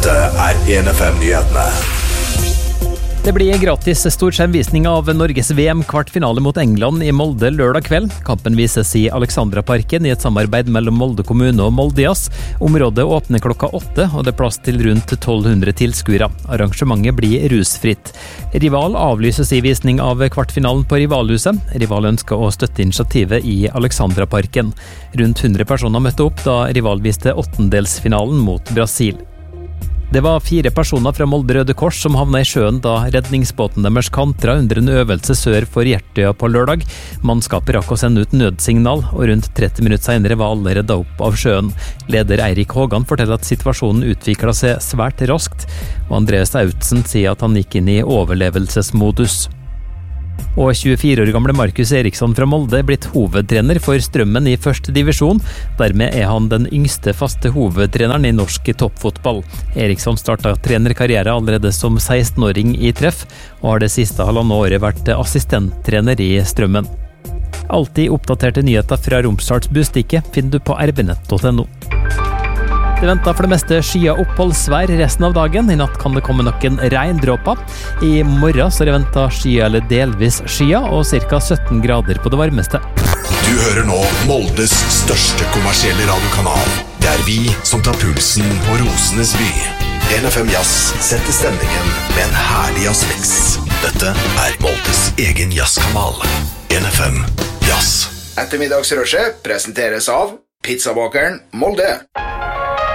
Dette 1FM-nyhetene. Det blir gratis storskjermvisning av Norges VM-kvartfinale mot England i Molde lørdag kveld. Kampen vises i Alexandraparken i et samarbeid mellom Molde kommune og Molde Jazz. Området åpner klokka 8, og det er plass til rundt 1200 tilskuere. Arrangementet blir rusfritt. Rival avlyses i visning av kvartfinalen på Rivalhuset. Rival ønsker å støtte initiativet i Alexandraparken. Rundt 100 personer møtte opp da Rival viste åttendelsfinalen mot Brasil. Det var 4 personer fra Molde Røde Kors som havnet i sjøen da redningsbåten deres kantra under en øvelse sør for Hjertøya på lørdag. Mannskapet rakk å sende ut nødsignal, og rundt 30 minutter senere var alle reddet opp av sjøen. Leder Eirik Hågan forteller at situasjonen utviklet seg svært raskt, og Andreas Autsen sier at han gikk inn i overlevelsesmodus. Og 24 år gamle Markus Eriksson fra Molde er blitt hovedtrener for Strømmen i første divisjon. Dermed er han den yngste faste hovedtreneren i norsk toppfotball. Eriksson startet trenerkarriere allerede som 16-åring i Treff, og har det siste halvannet året vært assistenttrener i Strømmen. Alltid oppdaterte nyheter fra Romsdals Bustikke finner du på rbnett.no. Det venter for det meste skya oppholdsvær resten av dagen. I natt kan det komme noen regndråper. I morgen så er det ventet skya eller delvis skya, og ca. 17 grader på det varmeste. Du hører nå Moldes største kommersielle radiokanal. Det er vi som tar pulsen på Rosenes by. 1FM Jazz setter stemningen med en herlig jazzmix. Dette er Moldes egen jazzkanal. 1FM Jazz. Ettermiddagsrushet presenteres av Pizzabakeren Molde.